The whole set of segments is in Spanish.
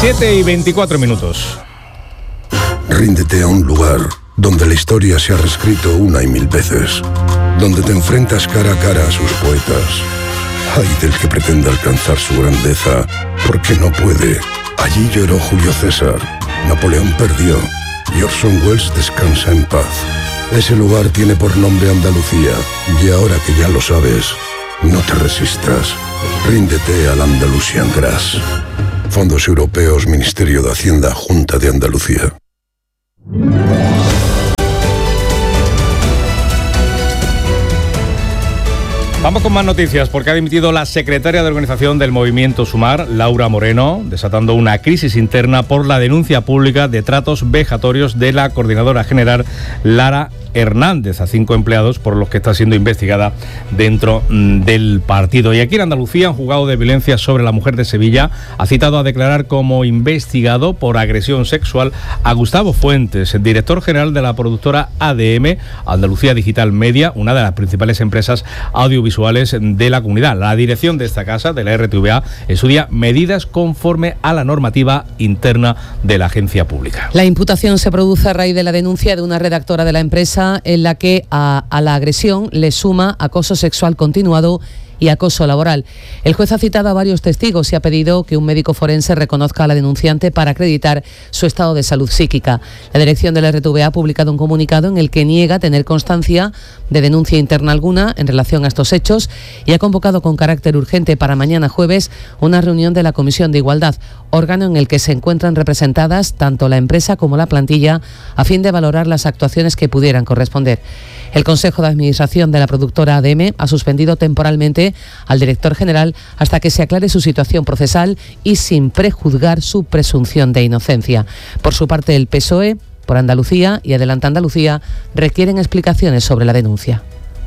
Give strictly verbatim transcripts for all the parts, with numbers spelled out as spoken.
siete y veinticuatro minutos. Ríndete a un lugar donde la historia se ha reescrito una y mil veces, donde te enfrentas cara a cara a sus poetas. Ay del que pretenda alcanzar su grandeza, porque no puede. Allí lloró Julio César, Napoleón perdió y Orson Welles descansa en paz. Ese lugar tiene por nombre Andalucía, y ahora que ya lo sabes, no te resistas. Ríndete al Andalusian Grass. Fondos Europeos, Ministerio de Hacienda, Junta de Andalucía. Vamos con más noticias, porque ha dimitido la secretaria de organización del movimiento Sumar, Laura Moreno, desatando una crisis interna por la denuncia pública de tratos vejatorios de la coordinadora general Lara Hernández a cinco empleados por los que está siendo investigada dentro del partido. Y aquí en Andalucía, un juzgado de violencia sobre la mujer de Sevilla ha citado a declarar como investigado por agresión sexual a Gustavo Fuentes, el director general de la productora A D M, Andalucía Digital Media, una de las principales empresas audiovisuales de la comunidad. La dirección de esta casa, de la R T V A, estudia medidas conforme a la normativa interna de la agencia pública. La imputación se produce a raíz de la denuncia de una redactora de la empresa en la que a, a la agresión le suma acoso sexual continuado y acoso laboral. El juez ha citado a varios testigos y ha pedido que un médico forense reconozca a la denunciante para acreditar su estado de salud psíquica. La dirección de la R T V A ha publicado un comunicado en el que niega tener constancia de denuncia interna alguna en relación a estos hechos y ha convocado con carácter urgente para mañana jueves una reunión de la Comisión de Igualdad, órgano en el que se encuentran representadas tanto la empresa como la plantilla, a fin de valorar las actuaciones que pudieran corresponder. El Consejo de Administración de la productora A D M ha suspendido temporalmente al director general hasta que se aclare su situación procesal y sin prejuzgar su presunción de inocencia. Por su parte, el P S O E, por Andalucía y Adelante Andalucía requieren explicaciones sobre la denuncia.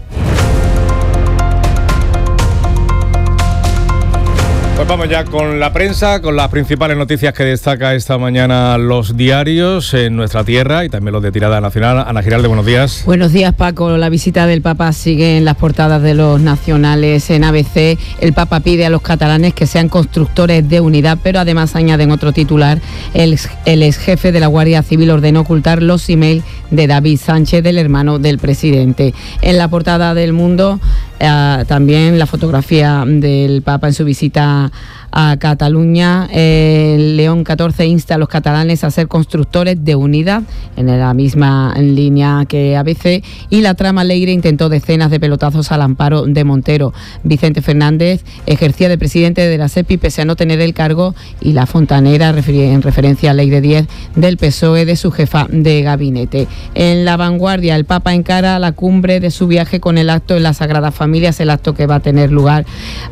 Pues vamos ya con la prensa, con las principales noticias que destaca esta mañana los diarios en nuestra tierra y también los de tirada nacional. Ana Giralde, buenos días. Buenos días, Paco. La visita del Papa sigue en las portadas de los nacionales. En A B C, el Papa pide a los catalanes que sean constructores de unidad, pero además añaden otro titular. El, el ex jefe de la Guardia Civil ordenó ocultar los emails de David Sánchez, del hermano del presidente. En la portada del Mundo, eh, también la fotografía del Papa en su visita a Cataluña. eh, León catorce insta a los catalanes a ser constructores de unidad, en la misma línea que A B C, y la trama Leire intentó decenas de pelotazos al amparo de Montero. Vicente Fernández ejercía de presidente de la SEPI pese a no tener el cargo, y la Fontanera en referencia a Leire diez del P S O E de su jefa de gabinete. En La Vanguardia, el Papa encara la cumbre de su viaje con el acto en las Sagradas Familias, el acto que va a tener lugar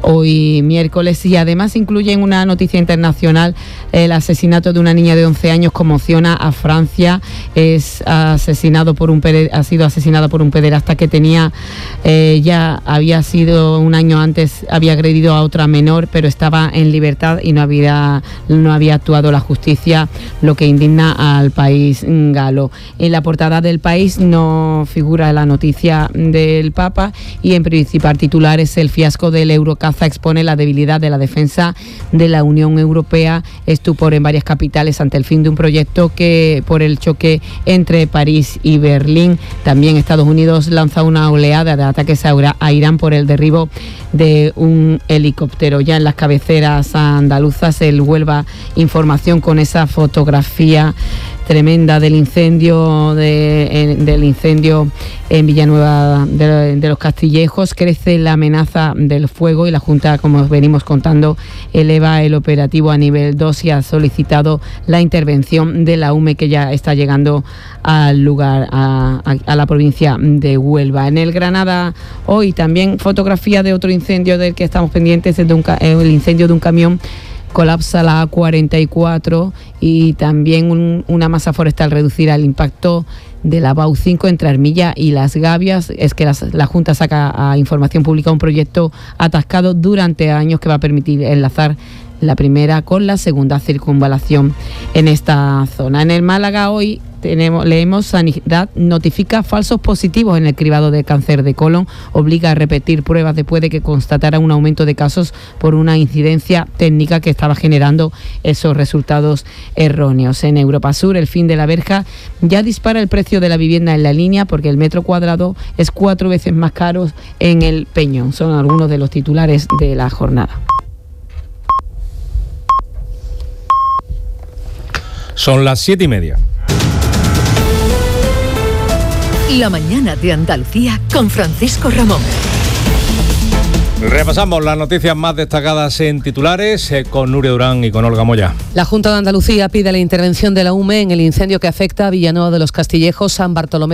hoy miércoles, y además incluye en una noticia internacional el asesinato de una niña de once años conmociona a Francia. Es asesinado por un ha sido asesinada por un pederasta que tenía eh, ya había sido un año antes, había agredido a otra menor, pero estaba en libertad y no había no había actuado la justicia, lo que indigna al país galo. En la portada del País no figura la noticia del Papa, y en principal titular es: el fiasco del Eurocaza expone la debilidad de la defensa de la Unión Europea, estupor en varias capitales ante el fin de un proyecto que, por el choque entre París y Berlín. También Estados Unidos lanza una oleada de ataques a Irán por el derribo de un helicóptero. Ya en las cabeceras andaluzas, el Huelva Información con esa fotografía tremenda del incendio de, en, del incendio en Villanueva de, de los Castillejos. Crece la amenaza del fuego y la Junta, como venimos contando, eleva el operativo a nivel dos y ha solicitado la intervención de la U M E, que ya está llegando al lugar, a, a, a la provincia de Huelva. En el Granada hoy también fotografía de otro incendio del que estamos pendientes, de un, el incendio de un camión. Colapsa la A cuarenta y cuatro y también un, una masa forestal reducirá el impacto de la B A U cinco entre Armilla y Las Gavias. Es que las, la Junta saca a información pública un proyecto atascado durante años que va a permitir enlazar la primera con la segunda circunvalación en esta zona. En el Málaga hoy tenemos, leemos, Sanidad notifica falsos positivos en el cribado de cáncer de colon, obliga a repetir pruebas después de que constatara un aumento de casos por una incidencia técnica que estaba generando esos resultados erróneos. En Europa Sur, el fin de la verja ya dispara el precio de la vivienda en la línea porque el metro cuadrado es cuatro veces más caro en el Peñón. Son algunos de los titulares de la jornada. Son las siete y media. La mañana de Andalucía con Francisco Ramón. Repasamos las noticias más destacadas en titulares eh, con Nuria Durán y con Olga Moya. La Junta de Andalucía pide la intervención de la U M E en el incendio que afecta a Villanueva de los Castillejos, San Bartolomé